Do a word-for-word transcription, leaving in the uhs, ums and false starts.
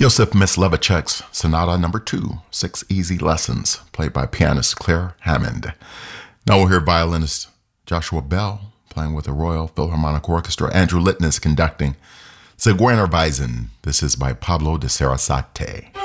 Joseph Mysliveček's Sonata Number Two, Six Easy Lessons, played by pianist Claire Hammond. Now we'll hear violinist Joshua Bell playing with the Royal Philharmonic Orchestra. Andrew Litton is conducting. Zigeunerweisen. This is by Pablo de Sarasate.